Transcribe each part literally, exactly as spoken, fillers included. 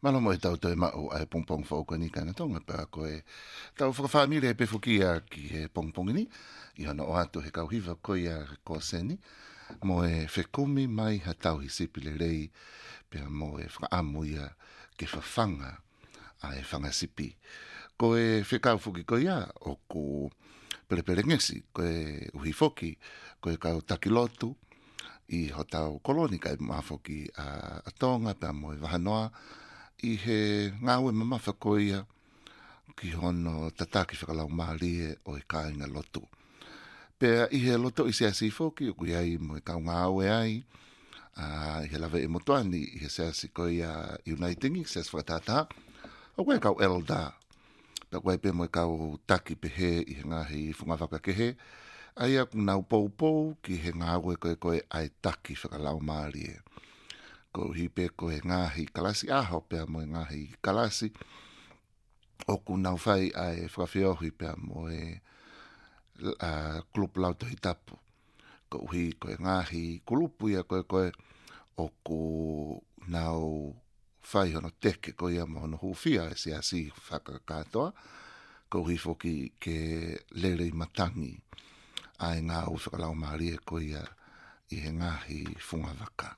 Malo mo e tau toi mao ai pongpong whauko ni kana tonga pa ko e tau whakawhamire e pefukia ki he pongpong ni i hana o atu he kauhiva ko ia ko seni mo e whekumi mai ha tau hi sipile rei pia mo e whakaamu ia ke whawhanga a e whanga sipi. Ko e whekau fuki ko ia o ku pereperengesi ko e uhi foki ko e kau takilotu i ho tau kolonika e mafoki a, a tonga pia mo e wahanoa i he ngawe mamafa ko ia ki hono tataki whakalau maarie o e kāinga lotu. Pea i he loto i sea si foki o kui ai mo e kau ngawe ai uh, i he lawe e motuani i he sea si ko ia Unitingi, sea si whakatata o koe kau elda. Pea koe pe mo e kau taki pehe i he ngahi whungawaka kehe ai aku nau pou pou ki he ngawe koe koe ai taki whakalau maarie. Ko hipe ko e ngahi kalasi aho pea mo e ngahi kalasi o ku nau whai ai whakawhiohi pea mo e uh, kulupu lau tohi tapu. Ko uhi ko e ngahi kulupu ia koe koe o ku nau whai hono teke ko ia mo hono hufia e si asi whakakatoa. Ko uhi foki ke lere i matangi ai ngā u whakalau maarie ko ia i he ngahi whungawaka.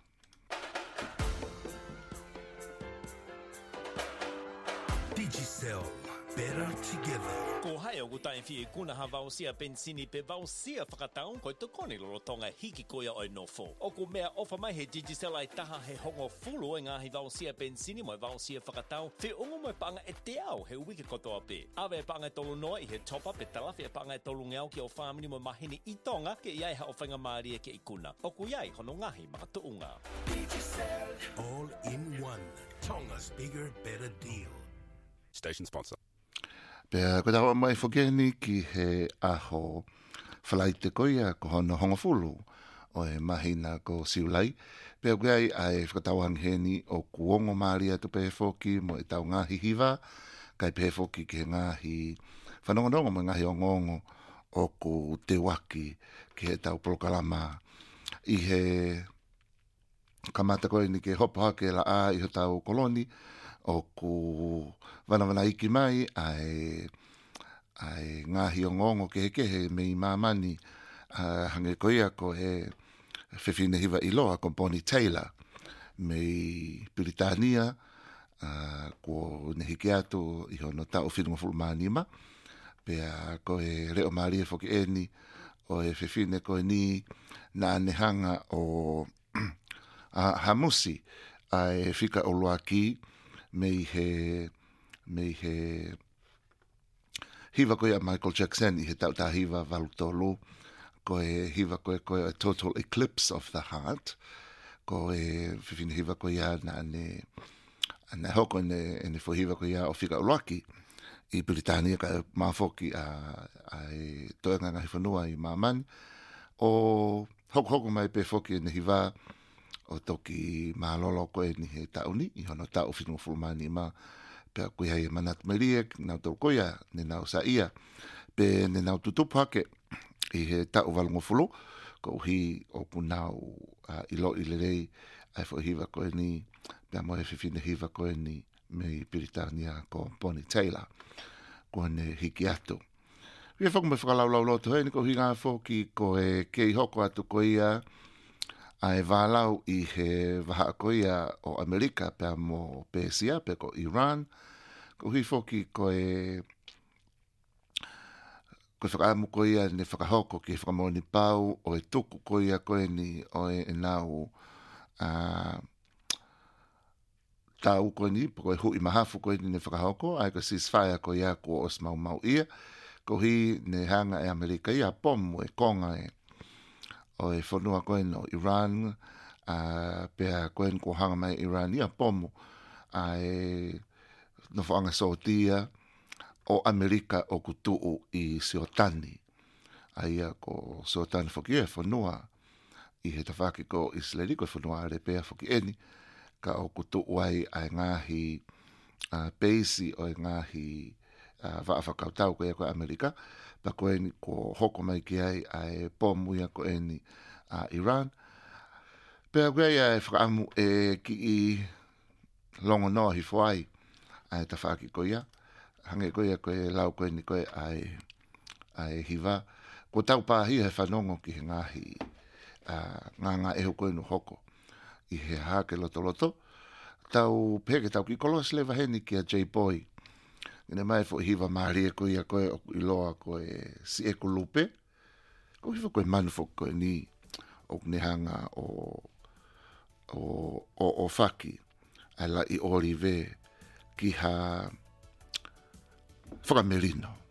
Digicel, better together. Ko hai o gutai fi kuna ha vausia pensini pe vausia whakataun ko te koni lorotonga hiki koia oi nofo. O ko mea ofa mai he Digicel ai taha he hongo fulu e ngahi vausia pensini mo vausia whakatau. Fe ungo mo panga e te au he wiki kotoa pe. Awe panga e tolu noa i he top up e talafi e panga e tolu ngeau ki o whamini mo mahini i tonga ke iai ha o whainga maaria ke ikuna. O ko iai hono ngahi makatuunga. Digicel, all in one. Tonga's bigger, better deal. Station sponsor. Pea ko tawa mai whakeni ki he aho whalaite koia ko hono hongofulu o e mahina ko siulai. Pea koe ai ai whakatawang heni o kuongo maaria tu pehe whoki mo e tau ngahi hiva kai pehe whoki ki he ngahi whanongonongo mo ngahi ongongo o ku te waki ki he tau polokalama i he kamata koe ni ke hopo hake la a i he tau koloni o ku wanawana iki mai ai ai ngahi o ngongo ke ke he me i mamani uh, hange koia ko he whiwhine hiwa i loa ko Bonnie Taylor me i Britania uh, ko ne hiki atu i hono tau whirunga fulmanima pea ko he reo maria whoki eni o he whiwhine ko ni na anehanga o uh, hamusi ai whika o loaki me he me he hiva koe a Michael Jackson i he tau tā hiva valutolu ko e hiva koe koe a Total Eclipse of the Heart ko e whiwhine hiva koe a na ne na hoko ne ene fo hiva koe a o whika uloaki i Britania ka mawhoki a ai toenga ngahi whanua i mamani o hoko hoko mai pe whoki ene hiva o toki malolo koe ni he tauni i hono tau whinu fulmani ma pea koe hei manat meriek nau tau koia ne nau sa ia pe ne nau tutupu hake i he tau valungo fulu ko hi o punau uh, ilo i lerei ai fo hiva koe ni pea mo he whiwhine hiva koe ni me i Britania ko Bonnie Taylor ko ne hiki atu Ria whaku me whakalaulau loto hei ni ko hi ngā whoki ko e kei hoko atu ko ia ai valau i he waha koia o Amerika pea mo Persia pe ko Iran ko hi foki ko e ko whakaamu koia ne whakahoko ki whakamoni pau o e tuku koia koe ni o e nau uh, tau koe ni po koe hui mahafu koe ni ne whakahoko ai ko ceasefire koia ko os mau mau ia ko hi ne hanga e Amerika ia pomu e konga e o e whanua koe no Iran, uh, pea koe ko hanga mai Iran ia pomu, ai no whaanga sotia o Amerika o kutuu i Siotani. Ai ia ko Siotani whaki e whanua i he tawhaki ko Israeli koe whanua are pea whaki eni, ka o kutuu ai ai ngahi uh, peisi o ngahi uh, waawhakautau koe koe Amerika, pa koe ni ko hoko mai ki ai ai pomu ia koe ni a uh, Iran. Pea koe ai whakaamu e ki i longo no hi fuai ai ta whaaki koia. Hange koia koe lau koe ni koe ai, ai hiva. Ko tau pāhi he whanongo ki he ngahi uh, ngā ngā eho koe no hoko. I he hake loto loto. Tau peke tau ki kolos le waheni ki a J-Boy. Ine mai fo hiva maari e koe a koe o iloa koe si e kulupe. Ko hiva koe manu fo koe ni o ne hanga o o o, o whaki. Ai la i orive ki ha whakamerino.